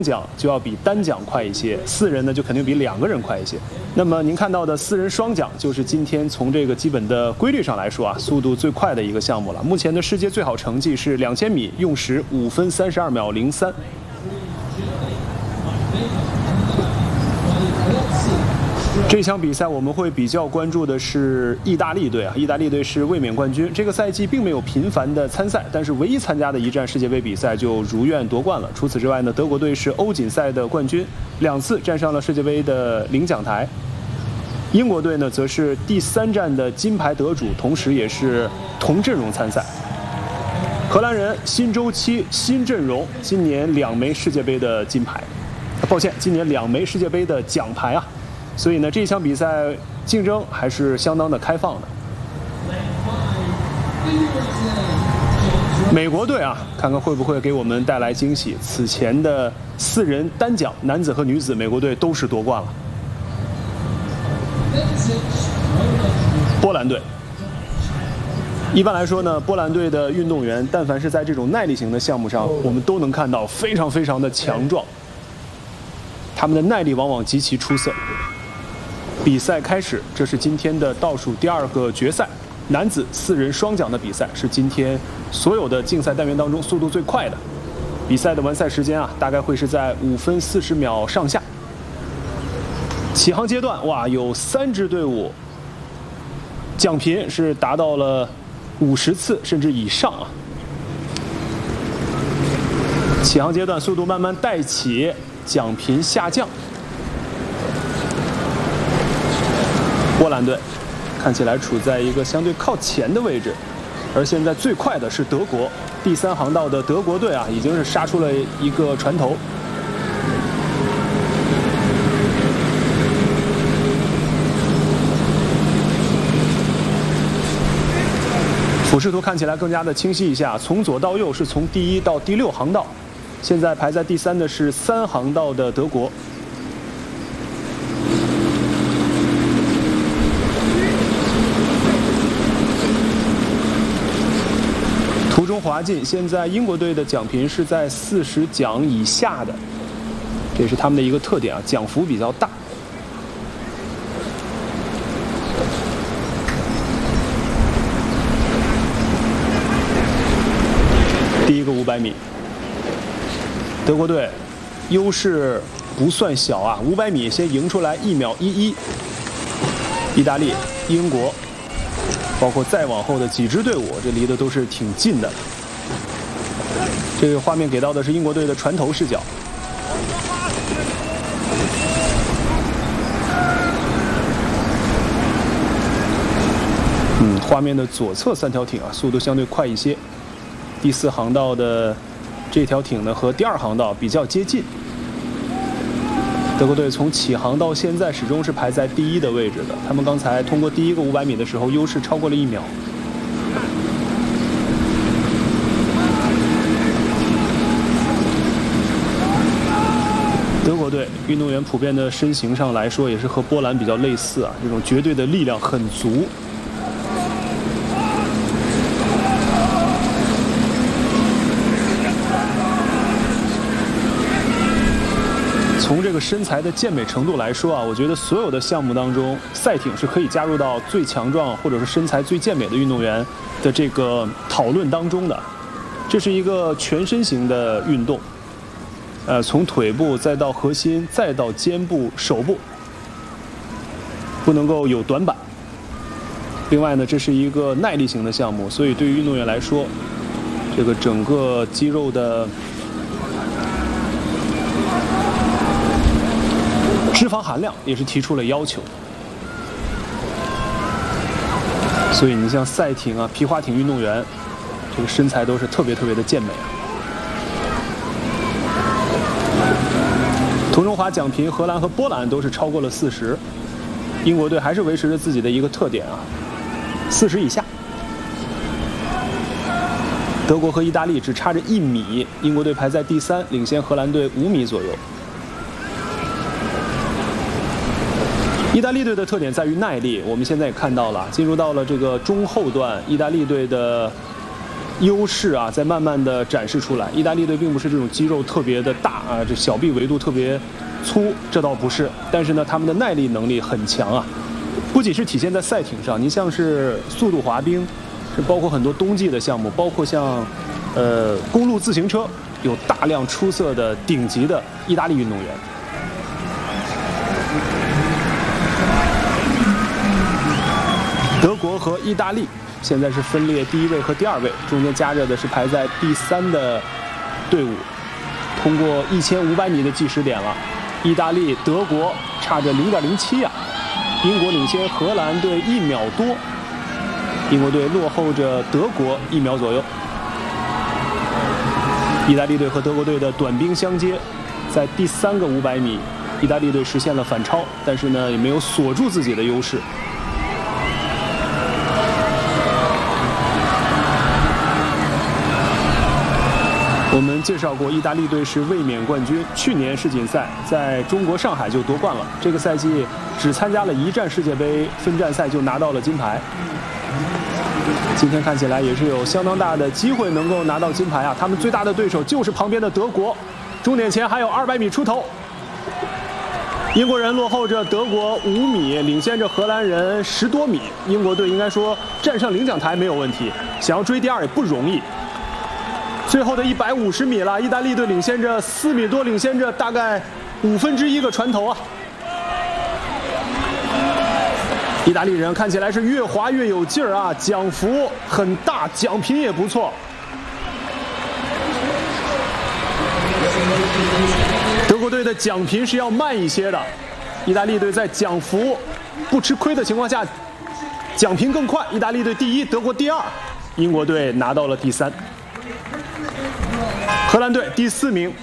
桨就要比单桨快一些，4人呢就肯定比2个人快一些。那么您看到的4人双桨就是今天从这个基本的规律上来说啊，速度最快的一个项目了。目前的世界最好成绩是2000米用时5分32秒03。这场比赛我们会比较关注的是意大利队啊，意大利队是卫冕冠军，这个赛季并没有频繁的参赛，但是唯一参加的一站世界杯比赛就如愿夺冠了。除此之外呢，德国队是欧锦赛的冠军，2次站上了世界杯的领奖台。英国队呢，则是第3站的金牌得主，同时也是同阵容参赛。荷兰人新周期新阵容，今年2枚世界杯的金牌，抱歉，今年2枚世界杯的奖牌啊。所以呢，这场比赛竞争还是相当的开放的。美国队啊，看看会不会给我们带来惊喜。此前的4人单桨，男子和女子，美国队都是夺冠了。波兰队，一般来说呢，波兰队的运动员，但凡是在这种耐力型的项目上，我们都能看到非常非常的强壮，他们的耐力往往极其出色。比赛开始，这是今天的倒数第2个决赛，男子4人双桨的比赛是今天所有的竞赛单元当中速度最快的。比赛的完赛时间啊，大概会是在5分40秒上下。起航阶段，哇，有3支队伍，奖频是达到了50次甚至以上啊。起航阶段速度慢慢带起，奖频下降。波兰队看起来处在一个相对靠前的位置，而现在最快的是德国，第3航道的德国队啊，已经是杀出了一个船头。俯视图看起来更加的清晰一下，从左到右是从第1到第6航道，现在排在第3的是3航道的德国。途中滑进，现在英国队的奖频是在40桨以下的，这是他们的一个特点啊，桨幅比较大。第一个500米，德国队优势不算小啊，500米先赢出来1秒11，意大利、英国。包括再往后的几支队伍，这离得都是挺近的。这个画面给到的是英国队的船头视角。画面的左侧3条艇啊，速度相对快一些。第4航道的这条艇呢，和第2航道比较接近。德国队从起航到现在始终是排在第1的位置的，他们刚才通过第1个500米的时候，优势超过了1秒。德国队运动员普遍的身形上来说，也是和波兰比较类似啊，这种绝对的力量很足。从这个身材的健美程度来说啊，我觉得所有的项目当中，赛艇是可以加入到最强壮或者是身材最健美的运动员的这个讨论当中的。这是一个全身型的运动，从腿部再到核心，再到肩部、手部，不能够有短板。另外呢，这是一个耐力型的项目，所以对于运动员来说，这个整个肌肉的脂肪含量也是提出了要求，所以你像赛艇啊、皮划艇运动员，这个身材都是特别的健美啊。途中滑奖频，荷兰和波兰都是超过了40，英国队还是维持着自己的一个特点啊，40以下。德国和意大利只差着1米，英国队排在第3，领先荷兰队5米左右。意大利队的特点在于耐力，我们现在也看到了，进入到了这个中后段，意大利队的优势啊在慢慢的展示出来。意大利队并不是这种肌肉特别的大啊，这小臂维度特别粗，这倒不是。但是呢，他们的耐力能力很强啊，不仅是体现在赛艇上，您像是速度滑冰，是包括很多冬季的项目，包括像公路自行车，有大量出色的顶级的意大利运动员。德国和意大利现在是分列第1位和第2位，中间夹着的是排在第3的队伍。通过1500米的计时点了，意大利、德国差着0.07啊，英国领先荷兰队1秒多，英国队落后着德国1秒左右。意大利队和德国队的短兵相接，在第3个500米，意大利队实现了反超，但是呢也没有锁住自己的优势。我们介绍过，意大利队是卫冕冠军，去年世锦赛在中国上海就夺冠了。这个赛季只参加了1站世界杯分站赛就拿到了金牌。今天看起来也是有相当大的机会能够拿到金牌啊！他们最大的对手就是旁边的德国。终点前还有200米出头，英国人落后着德国5米，领先着荷兰人10多米。英国队应该说站上领奖台没有问题，想要追第2也不容易。最后的150米了，意大利队领先着4米多，领先着大概1/5个船头啊！意大利人看起来是越滑越有劲儿啊，奖幅很大，奖品也不错。德国队的奖品是要慢一些的，意大利队在奖幅不吃亏的情况下，奖品更快。意大利队第1，德国第2，英国队拿到了第3。荷兰队第4名。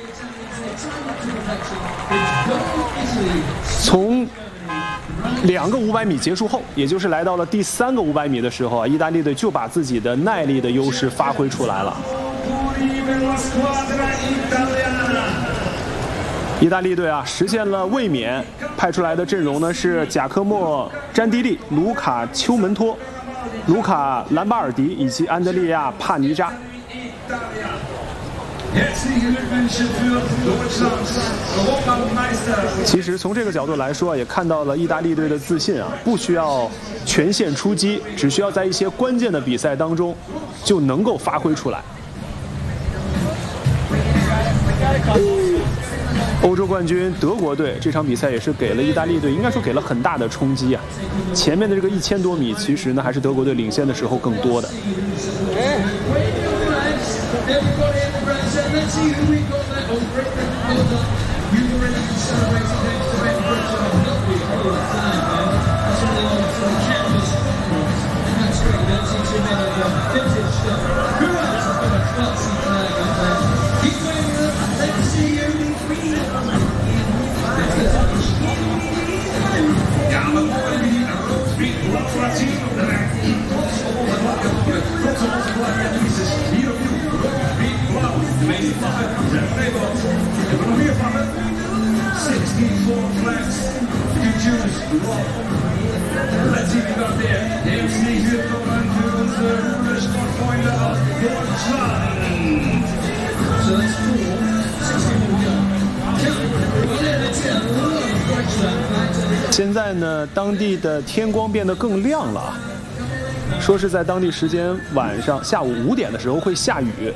从2个500米结束后，也就是来到了第3个500米的时候啊，意大利队就把自己的耐力的优势发挥出来了。意大利队啊实现了卫冕，派出来的阵容呢是贾科莫·詹蒂利、卢卡·丘门托、卢卡·兰巴尔迪以及安德烈亚·帕尼扎。其实从这个角度来说，也看到了意大利队的自信啊，不需要全线出击，只需要在一些关键的比赛当中就能够发挥出来。欧洲冠军德国队这场比赛也是给了意大利队，应该说给了很大的冲击啊。前面的这个1000多米，其实呢还是德国队领先的时候更多的。现在呢，当地的天光变得更亮了啊。说是在当地时间晚上下午5点的时候会下雨。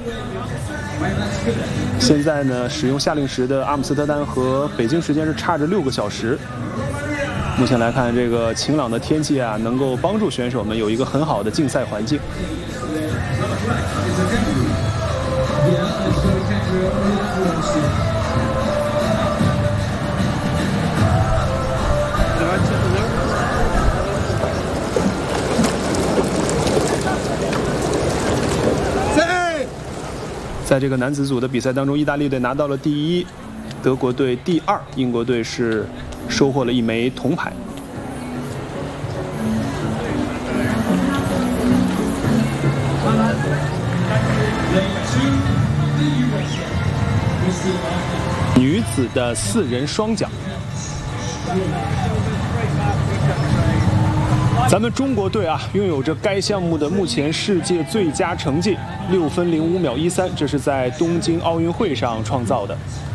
现在呢，使用夏令时的阿姆斯特丹和北京时间是差着6个小时。目前来看，这个晴朗的天气啊，能够帮助选手们有一个很好的竞赛环境。在这个男子组的比赛当中，意大利队拿到了第1，德国队第2，英国队是收获了1枚铜牌。女子的4人双桨。 咱们中国队啊，拥有着该项目的目前世界最佳成绩6分05秒13，这是在东京奥运会上创造的。